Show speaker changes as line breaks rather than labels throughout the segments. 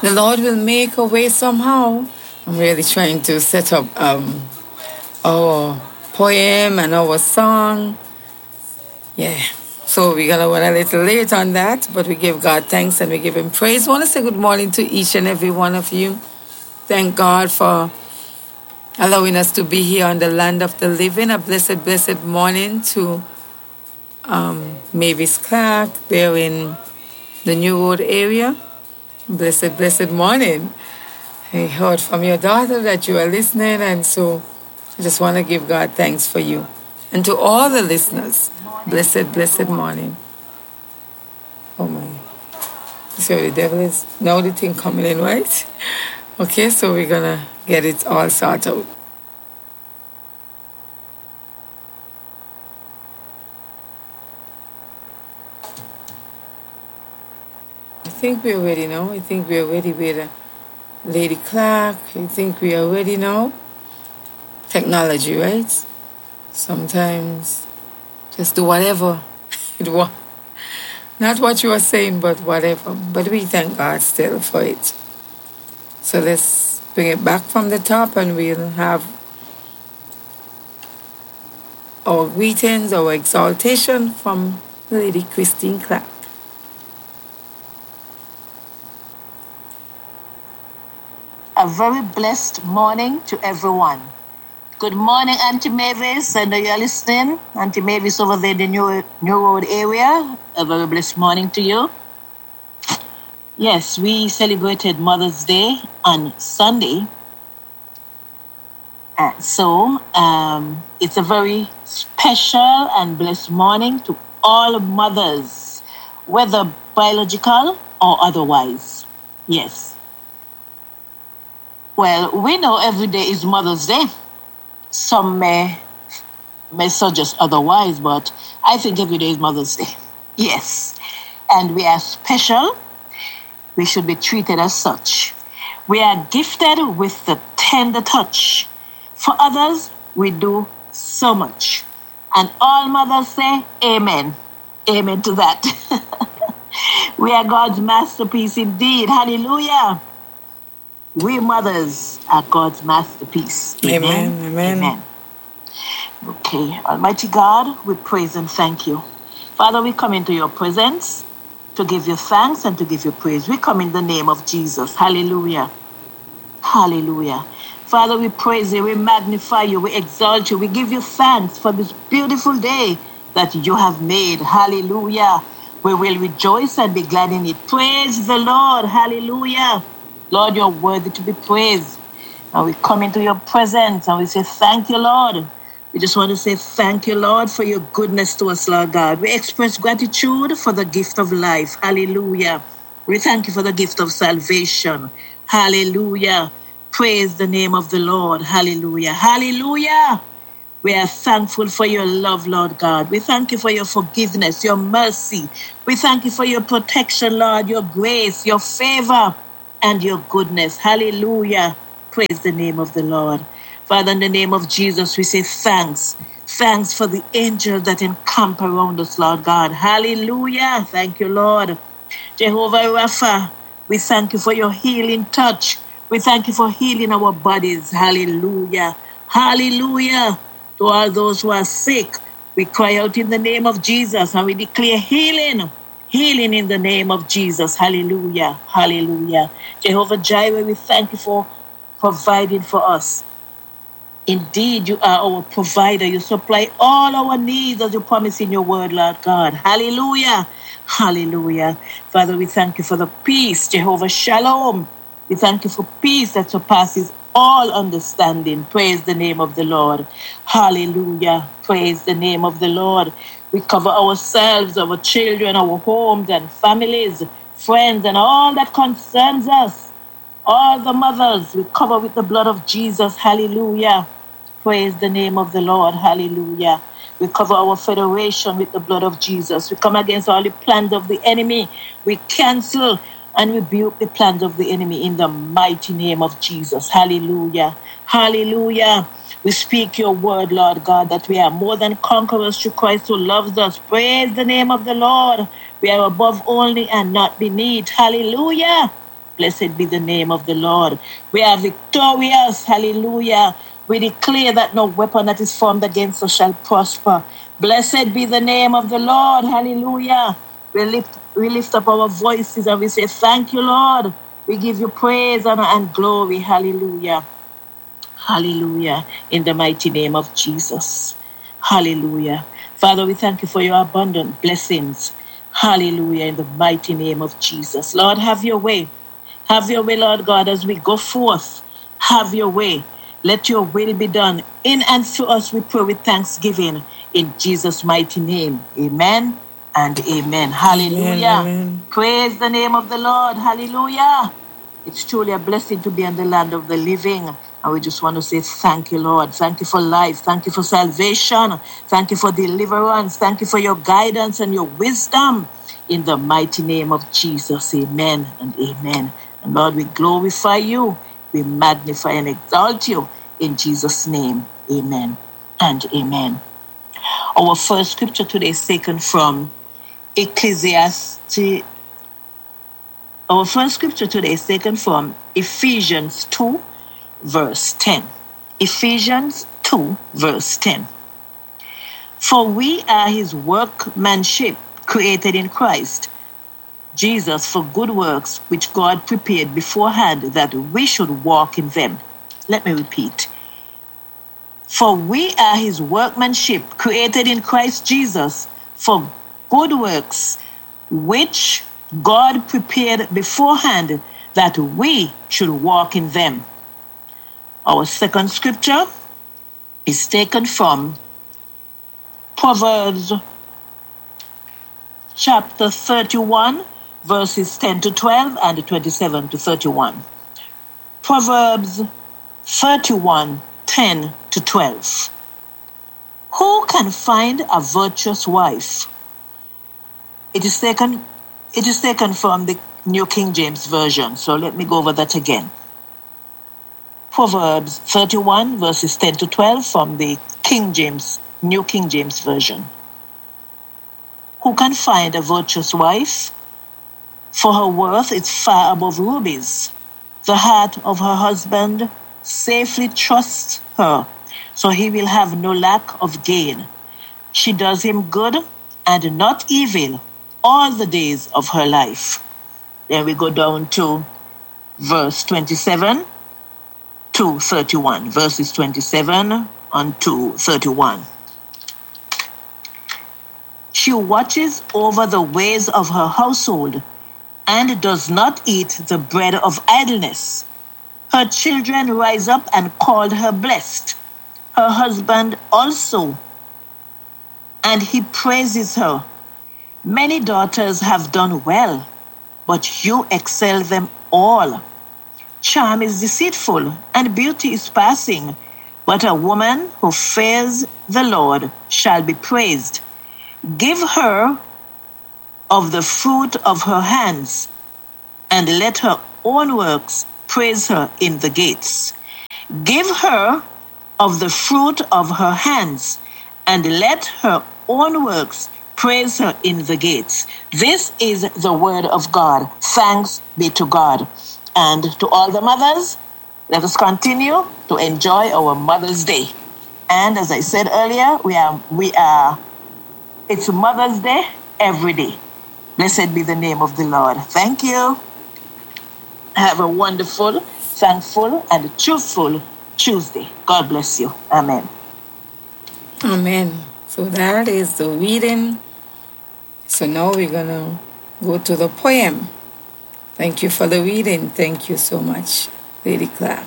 the Lord will make a way somehow. I'm really trying to set up our poem and our song. Yeah. So we're going to run a little late on that, but we give God thanks and we give him praise. I want to say good morning to each and every one of you. Thank God for allowing us to be here on the land of the living. A blessed, blessed morning to Mavis Clark there in the New Road area. Blessed, blessed morning. I heard from your daughter that you are listening, and so I just want to give God thanks for you. And to all the listeners, blessed, blessed morning. Oh my. So the devil is now the thing coming in, right? Okay, so we're going to get it all sorted out. I think we're ready now. I think we're ready with Lady Clark. I think we are ready now. Technology, right? Sometimes just do whatever it was. Not what you are saying, but whatever. But we thank God still for it. So let's bring it back from the top and we'll have our greetings, our exaltation from Lady Christine Clark.
A very blessed morning to everyone. Good morning, Auntie Mavis. I know you're listening. Auntie Mavis over there in the New Road area. A very blessed morning to you. Yes, we celebrated Mother's Day on Sunday. So it's a very special and blessed morning to all mothers, whether biological or otherwise. Yes. Well, we know every day is Mother's Day. Some may suggest otherwise, but I think every day is Mother's Day. Yes. And we are special. We should be treated as such. We are gifted with the tender touch. For others, we do so much. And all mothers say, amen. Amen to that. We are God's masterpiece indeed. Hallelujah. We mothers are God's masterpiece.
Amen. Amen.
Amen. Okay. Almighty God, we praise and thank you. Father, we come into your presence to give you thanks and to give you praise. We come in the name of Jesus. Hallelujah. Hallelujah. Father, we praise you, we magnify you, we exalt you, we give you thanks for this beautiful day that you have made. Hallelujah. We will rejoice and be glad in it. Praise the Lord. Hallelujah. Lord, you're worthy to be praised. And we come into your presence and we say, thank you, Lord. We just want to say thank you, Lord, for your goodness to us, Lord God. We express gratitude for the gift of life. Hallelujah. We thank you for the gift of salvation. Hallelujah. Praise the name of the Lord. Hallelujah. Hallelujah. We are thankful for your love, Lord God. We thank you for your forgiveness, your mercy. We thank you for your protection, Lord, your grace, your favor, and your goodness. Hallelujah. Praise the name of the Lord. Father, in the name of Jesus, we say thanks. Thanks for the angels that encamp around us, Lord God. Hallelujah. Thank you, Lord. Jehovah Rapha, we thank you for your healing touch. We thank you for healing our bodies. Hallelujah. Hallelujah. To all those who are sick, we cry out in the name of Jesus and we declare healing. Healing in the name of Jesus. Hallelujah. Hallelujah. Jehovah Jireh, we thank you for providing for us. Indeed, you are our provider. You supply all our needs as you promise in your word, Lord God. Hallelujah. Hallelujah. Father, we thank you for the peace, Jehovah Shalom. We thank you for peace that surpasses all understanding. Praise the name of the Lord. Hallelujah. Praise the name of the Lord. We cover ourselves, our children, our homes and families, friends, and all that concerns us. All the mothers, we cover with the blood of Jesus. Hallelujah. Praise the name of the Lord. Hallelujah. We cover our federation with the blood of Jesus. We come against all the plans of the enemy. We cancel and rebuke the plans of the enemy in the mighty name of Jesus. Hallelujah. Hallelujah. We speak your word, Lord God, that we are more than conquerors through Christ who loves us. Praise the name of the Lord. We are above only and not beneath. Hallelujah. Blessed be the name of the Lord. We are victorious. Hallelujah. We declare that no weapon that is formed against us shall prosper. Blessed be the name of the Lord. Hallelujah. We lift up our voices and we say, thank you, Lord. We give you praise, honor, and glory. Hallelujah. Hallelujah. In the mighty name of Jesus. Hallelujah. Father, we thank you for your abundant blessings. Hallelujah. In the mighty name of Jesus. Lord, have your way. Have your way, Lord God, as we go forth. Have your way. Let your will be done in and through us, we pray with thanksgiving in Jesus' mighty name. Amen and amen. Hallelujah.
Amen.
Praise the name of the Lord. Hallelujah. It's truly a blessing to be in the land of the living. And we just want to say thank you, Lord. Thank you for life. Thank you for salvation. Thank you for deliverance. Thank you for your guidance and your wisdom. In the mighty name of Jesus. Amen and amen. And Lord, we glorify you. We magnify and exalt you. In Jesus' name. Amen and amen. Our first scripture today is taken from Ecclesiastes. Our first scripture today is taken from Ephesians 2, verse 10. Ephesians 2, verse 10. For we are his workmanship, created in Christ Jesus for good works, which God prepared beforehand that we should walk in them. Let me repeat. For we are his workmanship, created in Christ Jesus for good works, which God prepared beforehand that we should walk in them. Our second scripture is taken from Proverbs chapter 31, verses 10 to 12 and 27 to 31. Proverbs 31, 10 to 12. Who can find a virtuous wife? It is taken from the New King James Version. So let me go over that again. Proverbs 31, verses 10 to 12 from the New King James Version. Who can find a virtuous wife? For her worth is far above rubies. The heart of her husband safely trusts her, so he will have no lack of gain. She does him good and not evil all the days of her life. Then we go down to verse 27 to 31. Verses 27 on to 31. She watches over the ways of her household and does not eat the bread of idleness. Her children rise up and call her blessed. Her husband also, and he praises her. Many daughters have done well, but you excel them all. Charm is deceitful, and beauty is passing, but a woman who fears the Lord shall be praised. Give her of the fruit of her hands, and let her own works praise her in the gates. Give her of the fruit of her hands, and let her own works praise her in the gates. This is the word of God. Thanks be to God. And to all the mothers, let us continue to enjoy our Mother's Day. And as I said earlier, it's Mother's Day every day. Blessed be the name of the Lord. Thank you. Have a wonderful, thankful, and truthful Tuesday. God bless you. Amen.
Amen. So that is the reading. So now we're going to go to the poem. Thank you for the reading. Thank you so much, Lady Clark.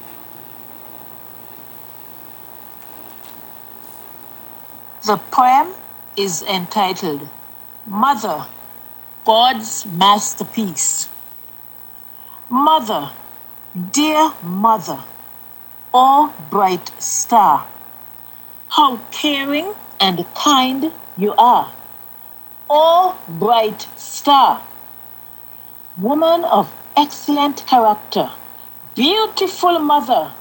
The poem is entitled, Mother, God's Masterpiece. Mother, dear mother, oh bright star, how caring and kind you are. Oh bright star, woman of excellent character, beautiful mother,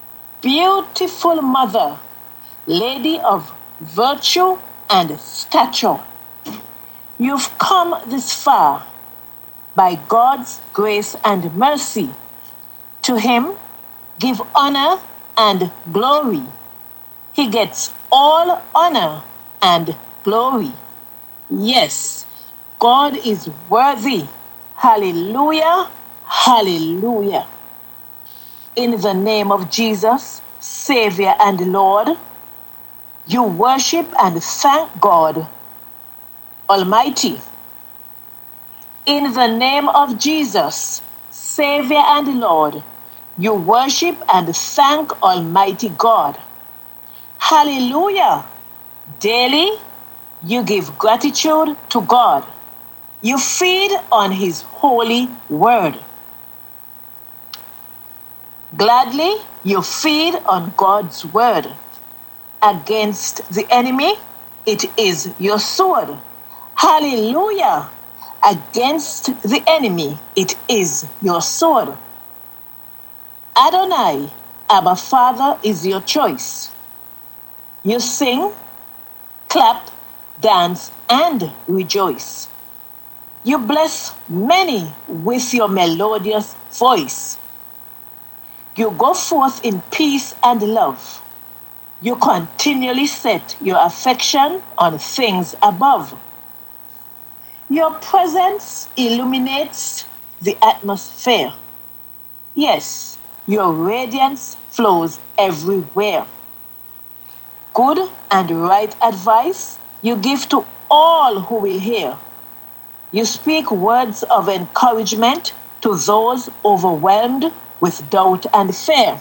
lady of virtue and stature. You've come this far, by God's grace and mercy. To him, give honor and glory. He gets all honor and glory. Yes, God is worthy. Hallelujah, hallelujah. In the name of Jesus, Savior and Lord, you worship and thank God Almighty. In the name of Jesus, Savior and Lord, you worship and thank Almighty God. Hallelujah. Daily, you give gratitude to God. You feed on His holy word. Gladly, you feed on God's word. Against the enemy, it is your sword. Hallelujah. Against the enemy, it is your sword. Adonai, Abba Father, is your choice. You sing, clap, dance, and rejoice. You bless many with your melodious voice. You go forth in peace and love. You continually set your affection on things above. Your presence illuminates the atmosphere. Yes, your radiance flows everywhere. Good and right advice you give to all who will hear. You speak words of encouragement to those overwhelmed with doubt and fear.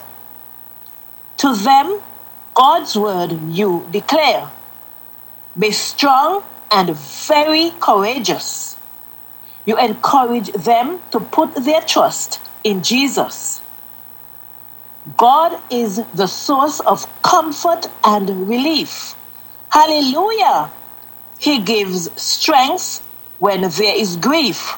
To them, God's word you declare. Be strong and very courageous. You encourage them to put their trust in Jesus. God is the source of comfort and relief. Hallelujah! He gives strength when there is grief.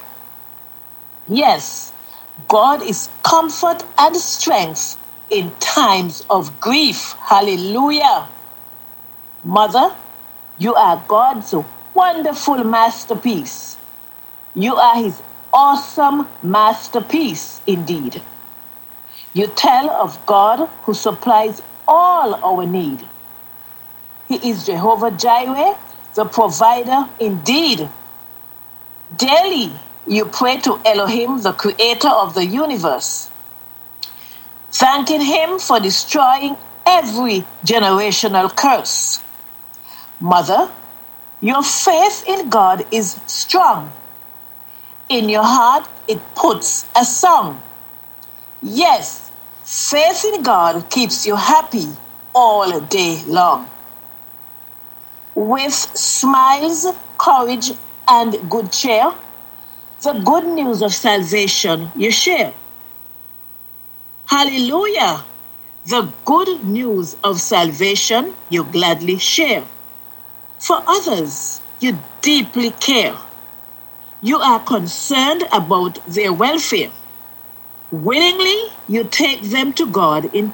Yes, God is comfort and strength in times of grief. Hallelujah! Mother, you are God's wonderful masterpiece. You are His awesome masterpiece indeed. You tell of God who supplies all our need. He is Jehovah Jireh, the provider indeed. Daily, you pray to Elohim, the creator of the universe, thanking Him for destroying every generational curse. Mother, your faith in God is strong. In your heart, it puts a song. Yes, faith in God keeps you happy all day long. With smiles, courage, and good cheer, the good news of salvation you share. Hallelujah! The good news of salvation you gladly share. For others, you deeply care. You are concerned about their welfare. Willingly, you take them to God in